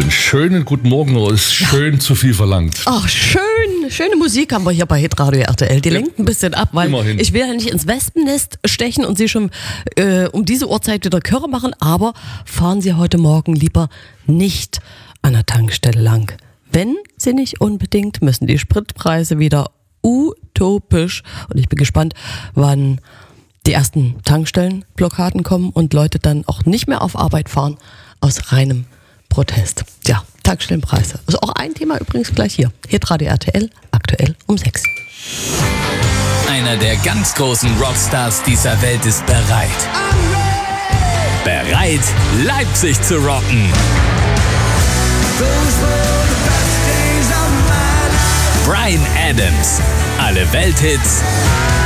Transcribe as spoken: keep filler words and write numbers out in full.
Einen schönen guten Morgen, oder ist schön ja. zu viel verlangt? Ach, schön. Schöne Musik haben wir hier bei Hitradio R T L. Die ja. lenkt ein bisschen ab, weil Immerhin. ich will ja nicht ins Wespennest stechen und Sie schon äh, um diese Uhrzeit wieder Körre machen, aber fahren Sie heute Morgen lieber nicht an der Tankstelle lang. Wenn Sie nicht unbedingt müssen. Die Spritpreise wieder utopisch und ich bin gespannt, wann die ersten Tankstellenblockaden kommen und Leute dann auch nicht mehr auf Arbeit fahren aus reinem Protest. Ja, Tankstellenpreise. Das ist auch ein Thema übrigens gleich hier. Hitradio R T L, aktuell um sechs. Einer der ganz großen Rockstars dieser Welt ist bereit. Bereit, Leipzig zu rocken. Bryan Adams. Alle Welthits